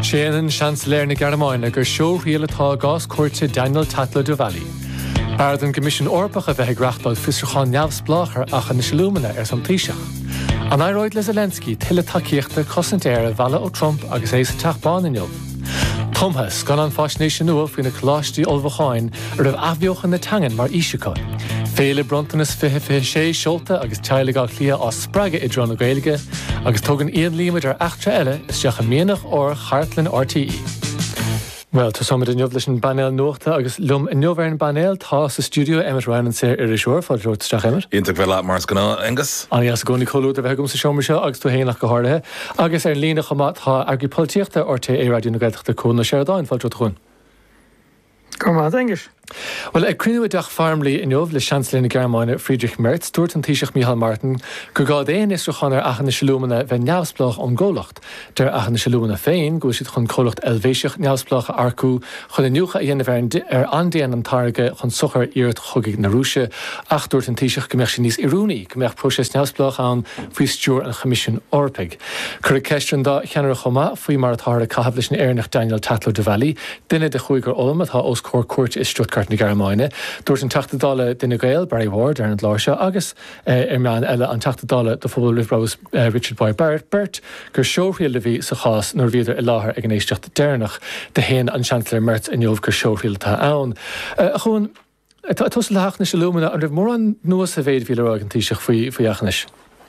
Séanann Chancellor na Gearmáine gur seomhrialatá gás cuairte Daniel Tatlow de Valley. Bard an Comisiún Orpach a bheith grachtbal fistrachán neamhsplachar ach an Islúmana san Taoiseach. An Airóid le Zelensky tuile takeíochta cosantéire bhela ó Trump agus é sa teachbáin inniu. Tomhas gan an fáisnééis nua faoin na cláistí olbhacháin ar raibh ahbheochan na tangan mar íseáin. Féle brontanas fihe sé seolta agus tealaigh lia á spreige i drón na Gaeilge agus tugann iad líimiid ar achtra eile is teach an mianach ó Chartlan RTE. Well, tá samad in leis an banéil nuachta agus lum in nuamhairn banéil tá sa stúdio Emmett Ryan an sé ar is seoir fáil roirt isteach Emmett. Ionach bheith leat mars gná Angus. Anías gcónaí choú a bheith gom sa seomar seo agus tú héanach go háirithe. Agus ar lína chumá tá agripolitíochta RTE rádió na Gaeltachta cúna séardáin fáil chun. Come on, English. Well, ag crinú deach farmlí in jobh le Chancellor na Gearmáine Friedrich Merz dúirt an Taoiseach Micheál Martin go gá éon isreachán ar achan na Siúlmana bheith neamhsplach an ggólacht. Der achan na Siúlmana féin go siad chun cólacht elvéiseach neamhsplach arcú chun inniucha a dhéanamh ar andéan an targe chun sochar iirt chugaigh na Rúise ach dúirt an Taoiseach go mbeadh sin níos iúnaí go mbeadh próses neamhsplach an faoi stúr an Comisiún Orpaig. Cur ceistrean dá cheanar chomá faoi mar atá caithfh leis na éarnach Daniel Tatlow de Valley duine de chuigur olm atá os cór cuairt is Stuttgart na Gearmáine. Dúirt an teachtadála duine Gael Barry Ward ar an láirse agus ar meán eile an teachtadála do fóbal Ribhrás Richard Boyd Bert gur seomhrial le bhí sa chás nuair bhíidir i láthair ag an éisteachta déarnach de héan an Chancellor Merz in jobh gur seomhrialtá ann. Chuan tos le haachna Siúlmana an raibh mór an nuas a bhéad bhí le an Taoiseach faoi achnas.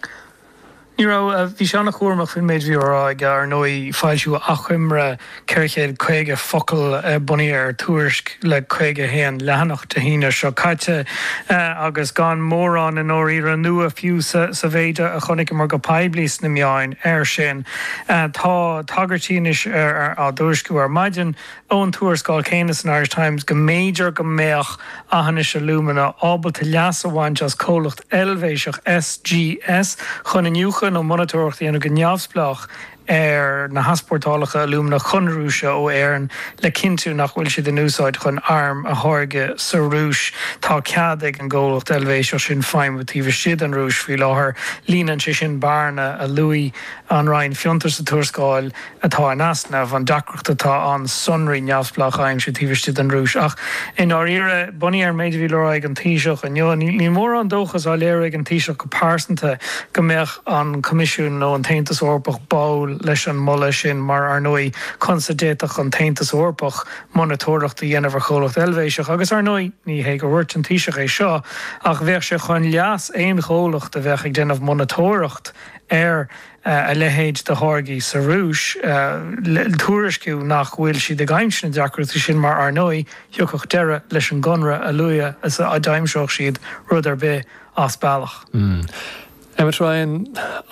Bhí seánna chuirmach fin méid bhíráig ar nói fáilisiú achimre ceirchéad chuige focail bunaí ar tuairisc le chuige héan lehanach de híine seo caite agus gan mórrán in óirí an nua fiú sa bhéide a chonig mar go paiblis na meáin ar sin. Tá tagartíis ar á dúirsciú ar maidin ón tuairiscáil céanas an Irish Times go méidir go méach achanna Siúlmana ábalta leasahhain as cólacht elvéiseach SGS chun inniucha nó monitorocht dhéanamh go neamhsplach ar na haspórtálacha Ilúmana chunrúise ó éireann le cinú nach bhfuil siad den úsáid chun arm a tháirge sa rúis tá ceadaigh an ggólacht elvéisio sin feimimtíh siad an rúis fhí láthair líanann sé sin barna a luí an rainn fiontar sa tuairiscáil atá in asnamh an dacreacht atá an sonraí neamhsplach aim siad siad an rúis ach in áíre buí ar méid bhí leráig an Taoiseach an ní mór an dóchas á léirigh an Taoiseach go pásanta go mbeadh an Comisiún nó an Taontas Orpach báil leis an molle sin mar ar nói consadéach an Taontas Orpach monitoracht a dhéanamh cholacht elvéiseach agus ar nói ní hé go bhairt an Taoiseach é seo ach bheadh se chun leas éon cholacht a bheadh ag déanamh monitoracht ar a lehéid de tháirgaí sa rúis tuairisciú nach bhfuil si de gaiimsna deacrúta sin mar ar nói thiocach deire leis an gonra a luia as a daimseoch siad rud ar bé as bailach. Emmett Ryan,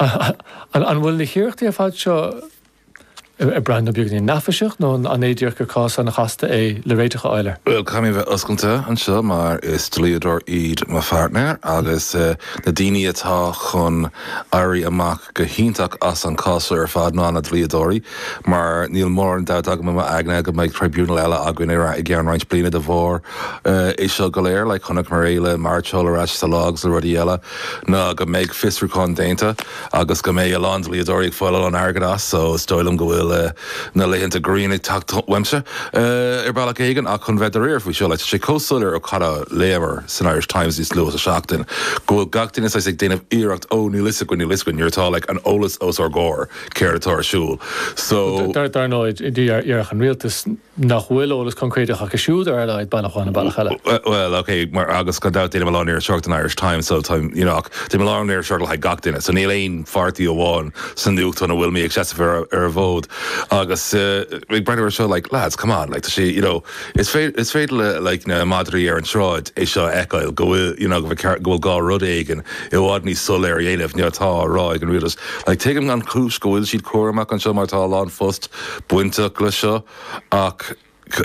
an bhfuil na hiíochtaí a fáid seo a brein beag ní nafaisiach nó an éidir gur cá an chasta é le réitecha eiler. Well, cai bheith oscailta an seo mar is Leodor iad má feartnéir agus na daoine atá chun airí amach go hiintach as an cása ar fad ná na Leodorí mar níl mór an daag me agne go méid tribunal eile aguain ar i gceann roinnt bliana de bhór is seo go léir le chunach mar éile marteol ar eis sa lágs le rudí eile ná go méid fistrúcán dénta agus go méid Eilán Leodorí ag fáil an airgad as so stoilm go bhfuil na lehénta Green ag tacht weimse ar bailach éigen a chun bheith réir faoi seo leit sé cósúir ó cara léamar san Irish Times is luas a seachtain. Go gachtain is ag déanamh iirecht ó ní liscuin you're like an ólas os ar gór céir atá siúil. So Dar nóid dí ar an rialtas nach bhfuil ólas concréiteach a siúd ar leid bailachháin bailach eile. Well, okay, mar agus go dá déanam Eilán ar seacht an Irish Times so time dé Eilán ar seacht le gachtain so níl éon fartaí amháin san nuachtain a bhfuil mí excessive ar a bhód. Agus ag breine seo like lads come on like she it's féidir like na madrií ar an sráid é seo eáil go bhfuil go bhfuil gá rud éigen I bhád ní sul ar dhéanamh neartá ráig an riadas like tuigim an clúis go bhfuil siad cuaramach an seo martá lán fust buinte le seo ach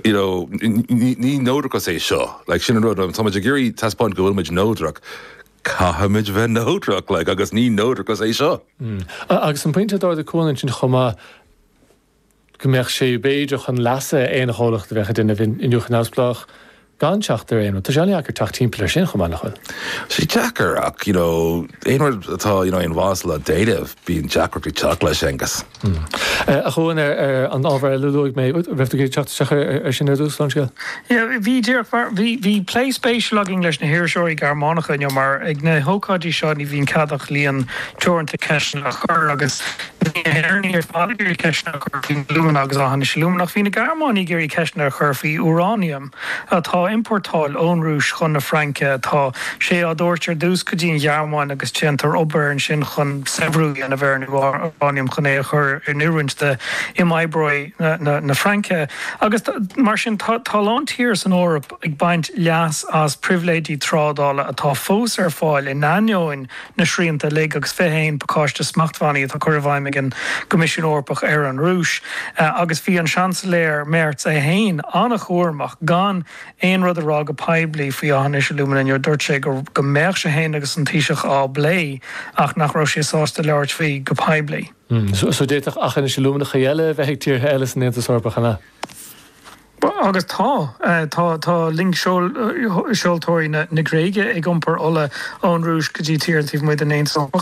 ní nódrachas é seo like sin an rud tá muid a gurí taspáint go bhfuil muid nódrach Cahamid bheith nódrach like agus ní nódrachas é seo. Agus an pointe dá de cóin sin chumá go mbeadh sé beidir chun lasa éana cholacht bheith duine inniucha neamhsplach gan seach ar éon, Tá seanna gur tacht timppla sin chumánachil. Sí Jackar ach, éonhar atá in bhásla déadamh bíon Jackar í teach leis agus. A chuin ar an ábhar luúig mé bheitú teach ar sin dúslan se? Bhí play spéisiúlagin leis na hirseirí Garmánacha mar ag na hócádí seo ní bhín cadach líon teornta ceisna a chur agus Ernie ar fágur ceisna chur hín blúman agus áhanna slúmanach hína Garmánaí gurí ceisna chur fhí uránium atá importáil ónrúis chun na Franke atá sé á dúirtear dús go dtíon Gearmáin agus tíantar obair sin chun sebrú an a bhar uránium chun é chur ar nuúint de imaibroi na Franke agus mar sin talán tírs an Órap ag baint leas as privlédí trádála atá fós ar fáil in naneoin na sríanta le agus féhéin paáiste smachthaí atá chuirhhaim ag an Comisiún Órpach ar an rúis agus bhí an chanceléir Merz é héin annach chuirmach gan éon rud ará go peblií faoi áhanna se luúman in dúirt sé go méach sé héin agus an tíiseach á blé ach nach rá sé sásta leirt fao go peblií. So déach achanna se luúmana chéile bheith tíir heile san éanta sorpachana. Agus tá link seoltóirí na gréige ag gompar ola ón rúis go dtí tíirtíh mu an éon